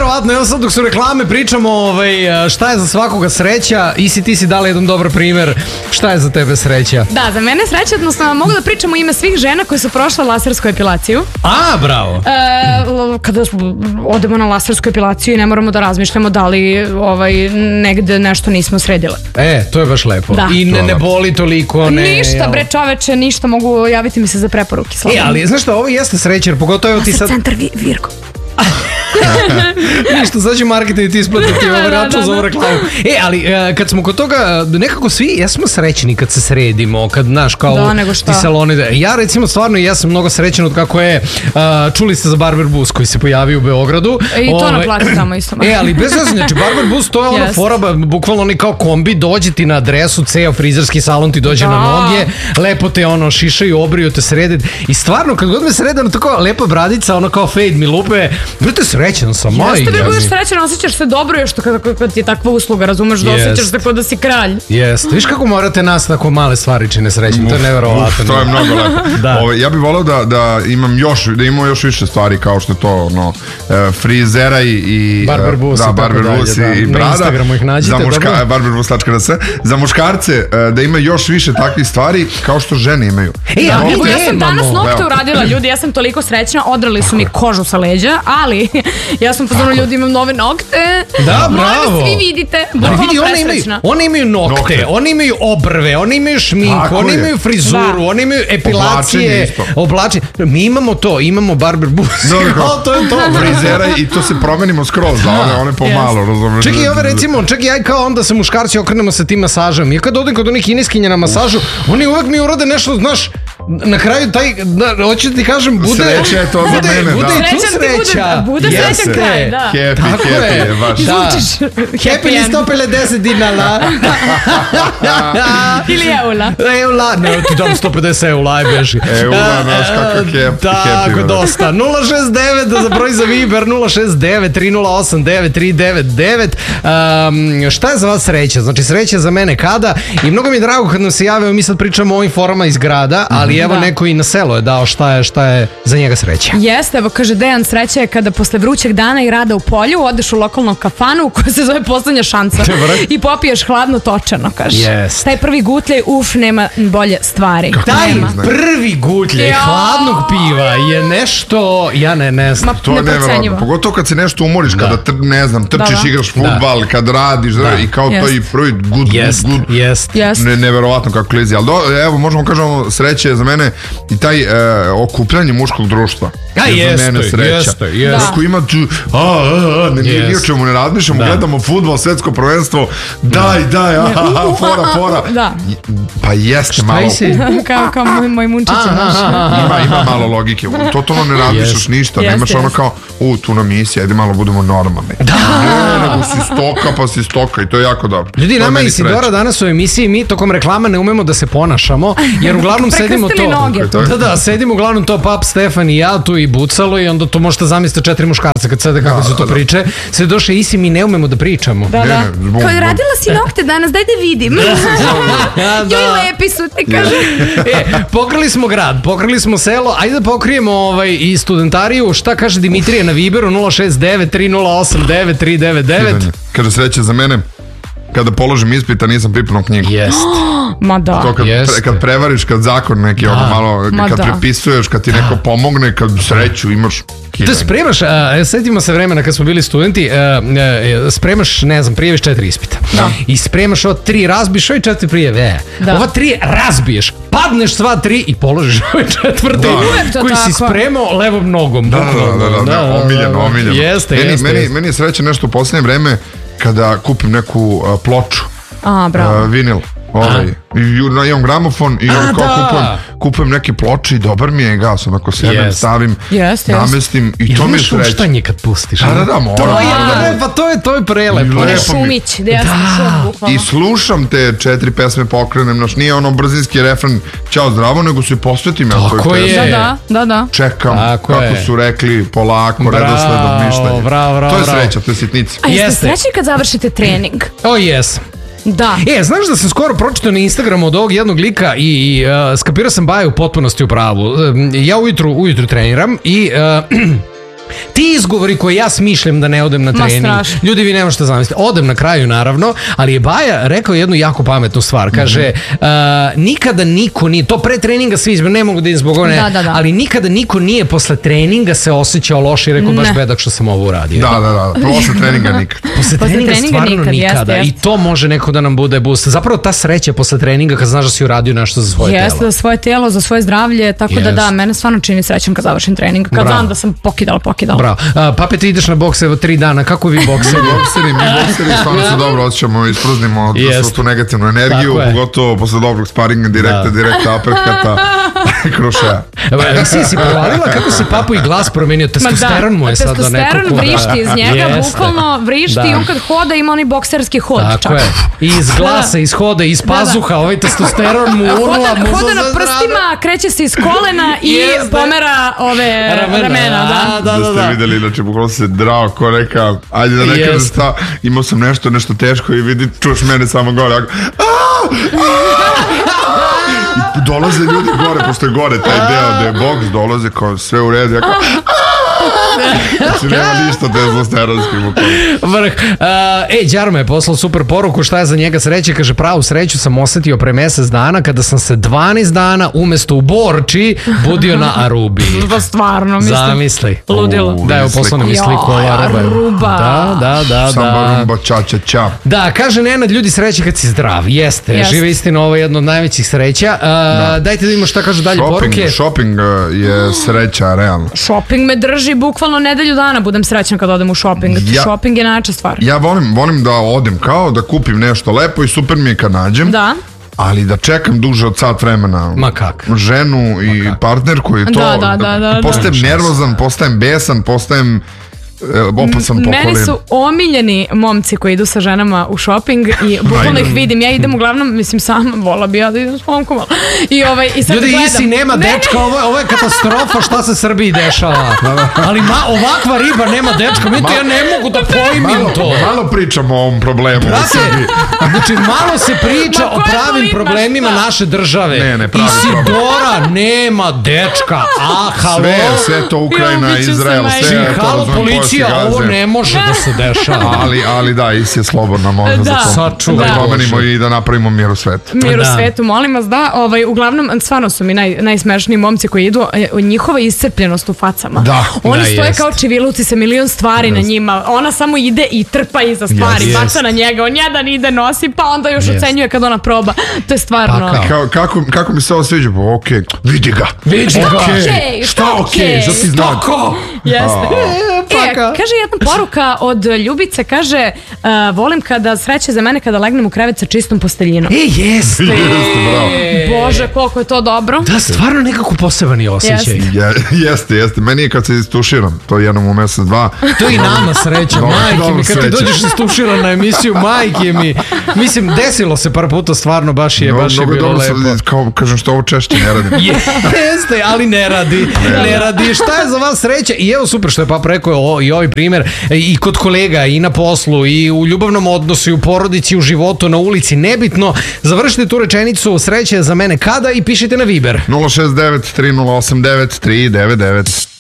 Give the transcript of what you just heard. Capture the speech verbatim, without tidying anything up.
neverovatno, evo sad dok su reklame pričamo ovaj, šta je za svakoga sreća i si ti si dala jedan dobar primer šta je za tebe sreća. Da, za mene sreća, odnosno mogu da pričam u ime svih žena koje su prošle lasersku epilaciju. A, bravo. E, kada odemo na lasersku epilaciju i ne moramo da razmišljamo da li ovaj, negde nešto nismo sredile. E, to je baš lepo. Da. I ne, ne boli toliko. Ne, ništa, jel? bre čoveče, ništa, mogu javiti mi se za preporuke. E, ali znaš šta, ovo jeste sreća, jer pogotovo ti sad... Centar vi, Virgo. Ništa, sad ću marketing ti isplatiti ovaj račun za ovu reklamu. E, ali kad smo kod toga, nekako svi jesmo srećni kad se sredimo, kad, znaš, kao da, nego šta? Ti saloni. Ja recimo stvarno, ja sam mnogo srećan od kako je, uh, čuli ste za Barber Bus koji se pojavio u Beogradu. I to na plati tamo isto. E, ali bez veze, znači Barber Bus to je ona yes. fora, bukvalno oni kao kombi, dođe ti na adresu, ceo frizerski salon ti dođe da. na noge, lepo te ono šišaju, obriju te srede i stvarno kad god me srede, ono tako lepa bradica, ono kao fade mi lupe, brate srećan sam, moj. Jeste, bre, budeš srećan, osjećaš se dobro još to kada, kada ti je takva usluga, razumeš, da yes. osjećaš se kao da si kralj. Jeste, viš kako morate nas tako male stvari čine srećnim, to je neverovatno. To je mnogo lepo. Da. Ove, ja bih voleo da, da imam još, da imamo još više stvari kao što je to, ono, frizera i, i Barber Bus, da, Barber Bus dalje, i da. brada. Na Instagramu ih nađite, za muška, Barber Bus tačka r s. Za muškarce da ima još više takvih stvari kao što žene imaju. E, ja, da, ja sam danas nokte uradila, ljudi, ja sam toliko srećna, odrali su mi kožu sa leđa, ali ja sam pozorno, ljudi, imam nove nokte. Da, bravo. Molim, svi vidite, bukvalno presrećna. Oni imaju nokte, nokte, oni imaju obrve, oni imaju šminku, tako oni je. imaju frizuru, da. oni imaju epilacije, oblačenje. Mi imamo to, imamo Barber Bus. No, to je to, frizera i to se promenimo skroz, da one, one pomalo, yes. razumiješ. Čekaj, ove recimo, čekaj, ja kao onda se muškarci okrenemo sa tim masažem. Ja kad odem kod onih kineskinja na masažu, oni uvek mi urade nešto, znaš, na kraju taj, da, hoću da ti kažem, bude... Sreća je to za bude, mene, bude da. i tu sreća. Bude srećan kraj, da. Happy, tako happy je, je baš. Da. Happy li sto pedeset dinara. Ili eula. Eula, ne, ti dam sto pedeset eula, aj beži. Eula, znaš kako happy. Tako, dosta. nula šest devet za broj za Viber, nula šest devet tri nula osam devet tri devet devet. Um, šta je za vas sreća? Znači, sreća za mene kada? I mnogo mi je drago kad nam se javio, mi sad pričamo o ovim forama iz grada, ali evo da. neko i na selo je dao šta je, šta je za njega sreća. Jeste, evo kaže Dejan, sreća je kada posle vrućeg dana i rada u polju odeš u lokalnu kafanu koja se zove Poslednja šansa i popiješ hladno točano, kaže. Yes. Taj prvi gutljaj, uf, nema bolje stvari. Kako taj nema. prvi gutljaj ja. hladnog piva je nešto, ja ne, ne znam. Ma, to je neverovatno, pogotovo kad se nešto umoriš, da. kada, tr, ne znam, trčiš, da, da. igraš fudbal, da. kad radiš, da. i kao yes. to i prvi gud, yes. gud, gud, yes. yes. ne, neverovatno kako klizi. Ali do, evo, možemo kažemo, sreće je za mene i taj e, okupljanje muškog društva. Ja, je jeste, za mene sreća. Jeste, jeste. Ako ima tu, a, a, a, ne, yes. ni o čemu ne razmišljamo, da. gledamo fudbal, svetsko prvenstvo, daj, daj, a, a, a, fora, fora. Da. Pa jeste šta malo. kao, kao moj, moj munčić. Ima, ima malo logike. Totalno ne razmišljaš ništa. Jeste, nemaš ono kao, u, tu nam misija, ajde malo budemo normalni. Da. Ne, nego si stoka, pa si stoka i to je jako dobro. Ljudi, nama i Isidora danas u emisiji, mi tokom reklama ne umemo da se ponašamo, jer uglavnom sedimo to. Noge. Da, da, sedimo uglavnom to Pap, Stefan i ja tu i Bucalo i onda to možete zamisliti četiri muškarca kad sede kako da, su to da, priče. Sve došle isi, mi ne umemo da pričamo. Da, da. Kao je radila si nokte danas, daj da vidim. Da, da. Joj, lepi su, te kažem. E, pokrili smo grad, pokrili smo selo, ajde da pokrijemo ovaj, i studentariju. Šta kaže Dimitrije na Viberu nula šest devet tri nula osam devet tri devet devet. Kaže, sreće za mene, kada položim ispit, a nisam pripremao knjigu. Jest. Ma da. To kad, pre, kad prevariš, kad zakon neki, da. ono malo, Ma kad da. prepisuješ, kad ti da. neko pomogne, kad sreću imaš. Te spremaš, a, setimo se vremena kad smo bili studenti, a, a, spremaš, ne znam, prijaviš četiri ispita. Da. I spremaš ova tri, razbiješ ove četiri prijeve. Da. Ova tri razbiješ, padneš sva tri i položiš ove četvrte da. koji si spremao levom nogom. Da, da, da, da, da, omiljeno, omiljeno. Jeste, meni, jeste. Meni, jeste. meni je sreće nešto u posljednje vreme kada kupim neku uh, ploču. A, bravo. Uh, vinil. Ovaj. I imam gramofon i on kao da. kupujem, kupujem neke ploče i dobar mi je gas, onako sedem, yes. stavim, yes, namestim yes. i to mi je sreće. sreće. Uštanje kad pustiš. Da, da, da, moram. To je, da, pa to je, to je prelepo. One šumić, gde ja sam šum, bukvalno. I slušam te četiri pesme, pokrenem, znaš, nije ono brzinski refren ćao zdravo, nego se posvetim ja toj pesmi. Da, da, da, da. Čekam, tako kako je. su rekli, polako, redosledom mišljenja. Bravo, bravo, to je bravo. sreća, to je sitnica. A jeste srećni kad završite trening? O, jes. Da. E, znaš da sam skoro pročitao na Instagramu od ovog jednog lika i, i uh, skapirao sam Baja u potpunosti u pravu. Uh, ja ujutru, ujutru treniram i... Uh, Ti izgovori koje ja smišljam da ne odem na trening. Ljudi, vi ne možete zamisliti. Odem na kraju, naravno, ali je Baja rekao jednu jako pametnu stvar. Kaže, mm-hmm. uh, nikada niko nije, to pre treninga svi izme, ne mogu da im zbog one, da, da, da. ali nikada niko nije posle treninga se osjećao loše i rekao ne. baš bedak što sam ovo uradio. Da, da, da, posle treninga nikad. Posle treninga, treninga stvarno nikad, nikada. Jest, jest. I to može neko da nam bude boost. Zapravo ta sreća posle treninga kad znaš da si uradio nešto za svoje jest, telo. Za svoje telo, za svoje zdravlje, tako jest. da da, mene stvarno čini srećan kad završim trening. Kad znam da sam pokidala, pokidala. Bravo. Uh, Pape, ti ideš na boks evo tri dana, kako vi bokseri? bokseri, mi bokseri stvarno se dobro osjećamo, ispraznimo yes. tu negativnu energiju, pogotovo posle dobrog sparinga, direkta, direkta, aperkata, krušaja. Si si provalila kako se Papu i glas promenio, testosteron mu je sad do nekog testosteron vrišti iz njega, bukvalno vrišti i on kad hoda ima onaj bokserski hod. Tako je. I iz glasa, iz hoda, iz pazuha, ovaj testosteron mu urla, mu hoda na prstima, kreće se iz kolena i pomera ove ramena. Da, da, da. Da ste videli, znači bukvalno se drao ko neka, ajde da ne kažem šta, imao sam nešto, nešto teško i vidi, čuš mene samo gore, i dolaze ljudi gore, pošto je gore taj deo gde je boks, dolaze kao sve u redu, ja kao znači nema ništa testosteronski vrh. Ej, Đarma je poslao super poruku, šta je za njega sreće, kaže pravu sreću sam osetio pre mesec dana kada sam se dvanaest dana umesto u Borči budio na Arubi. Da, stvarno, mislim. Zamisli. Ludilo. Da, evo poslao nam i sliku Aruba. Da, da, da. Samba rumba, ča, ča, ča. Da, kaže Nenad, ljudi sreće kad si zdrav. Jeste, žive istina, ovo je jedno od najvećih sreća. Dajte da vidimo šta kažu dalje poruke. Shopping je sreća, realno. Shopping me drži bukvalno nedelju dana, budem srećan kad odem u shopping. Ja, shopping je najjača stvar. Ja volim, volim da odem kao, da kupim nešto lepo i super mi je kad nađem. Da. Ali da čekam duže od sat vremena Ma kak? ženu i Ma kak? partnerku i to. Da, da, da, da, postajem da. nervozan, postajem besan, postajem opasan po Meni su omiljeni momci koji idu sa ženama u shopping i bukvalno ih vidim. Ja idem uglavnom, mislim sama, vola bi ja da idem s momkom. I, ovaj, i sad ljudi, gledam. Isi nema ne. dečka, ovo je, ovo je katastrofa šta se Srbiji dešava. Ali ma, ovakva riba nema dečka, mi to ja ne mogu da pojmim malo, to. Malo pričamo o ovom problemu Brate, u Srbiji. Znači, malo se priča o pravim problemima šta? naše države. Ne, ne, pravi Isidora problem. nema dečka, a halo. Sve, sve to Ukrajina, ja, Izrael, sve je to. Halo, policija, ovo ne može da se dešava. Ali, ali da, Isi je slobodna, možda da, za to. Da, da promenimo i da napravimo mir u svetu. Mir u da. svetu, molim vas, da. Ovaj, uglavnom, stvarno su mi naj, najsmešniji momci koji idu, njihova iscrpljenost u facama. Da. Oni da, stoje jest. kao čiviluci sa milion stvari jest. na njima. Ona samo ide i trpa iza stvari, yes. baca na njega. On jedan ide, nosi, pa onda još yes. ocenjuje kad ona proba. To je stvarno... Pa, kao, kako, kako mi se ovo sviđa? Pa, okej, okay. vidi ga. Vidi ga. Okay. Šta okej? Okay? Što ti znaš? Tako. Jeste. E, kaže jedna poruka od Ljubice, kaže uh, volim kada sreće za mene kada legnem u krevet sa čistom posteljinom. E, jeste. Jeste, bravo. Bože, koliko je to dobro. Da, stvarno nekako poseban je osjećaj. Jeste. Je, jeste, jeste. Meni je kad se istuširam, to je jednom u mesec, dva. To je i nama sreća, majke mi. Kad ti dođeš istuširan na emisiju, majke mi. Mislim, desilo se par puta, stvarno, baš je, no, baš je bilo lepo. Kao, kažem što ovo češće ne radi. Jeste, ali ne radi. Ne, ne radi. Šta je za vas sreća? I evo super što je Papa rekao o, i ovaj primjer i kod kolega, i na poslu, i u ljubavnom odnosu, i u porodici, i u životu, na ulici, nebitno. Završite tu rečenicu, sreće za mene kada, i pišite na Viber. nula šest devet tri nula osam devet tri devet devet.